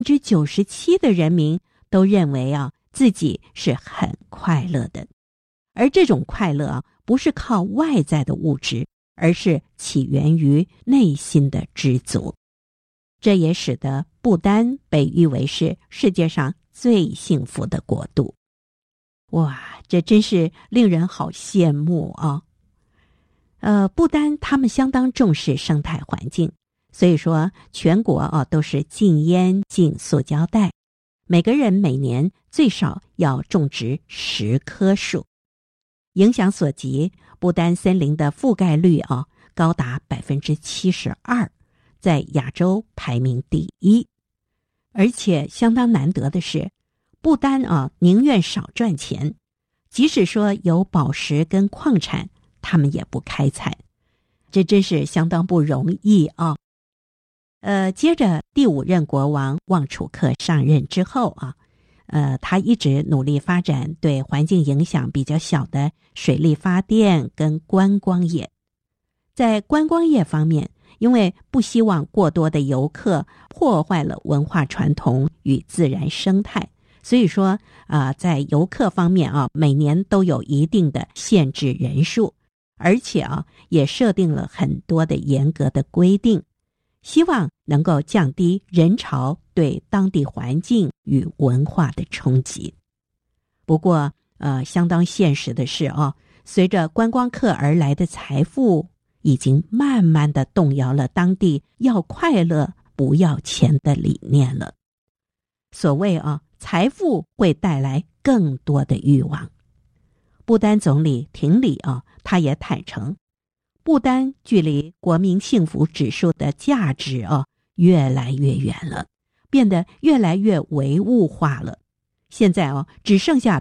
97%的人民都认为自己是很快乐的，而这种快乐不是靠外在的物质，而是起源于内心的知足。这也使得不丹被誉为是世界上最幸福的国度。哇，这真是令人好羡慕啊！不丹他们相当重视生态环境，所以说全国都是禁烟禁塑胶袋，每个人每年最少要种植10棵树。影响所及，不丹森林的覆盖率高达72%，在亚洲排名第1。而且相当难得的是，不丹宁愿少赚钱，即使说有宝石跟矿产，他们也不开采，这真是相当不容易啊。接着第5任国王旺楚克上任之后他一直努力发展对环境影响比较小的水力发电跟观光业。在观光业方面，因为不希望过多的游客破坏了文化传统与自然生态，所以说在游客方面每年都有一定的限制人数，而且也设定了很多的严格的规定，希望能够降低人潮对当地环境与文化的冲击。不过相当现实的是随着观光客而来的财富已经慢慢的动摇了当地要快乐不要钱的理念了。所谓财富会带来更多的欲望。不丹总理廷里他也坦诚，不丹距离国民幸福指数的价值越来越远了，变得越来越唯物化了。现在只剩下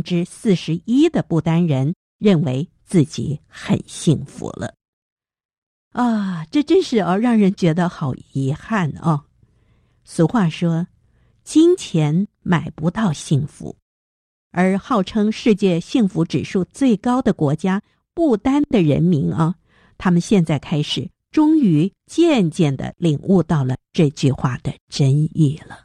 41%的不丹人认为自己很幸福了。这真是让人觉得好遗憾俗话说，金钱买不到幸福，而号称世界幸福指数最高的国家不丹的人民他们现在开始终于渐渐地领悟到了这句话的真意了。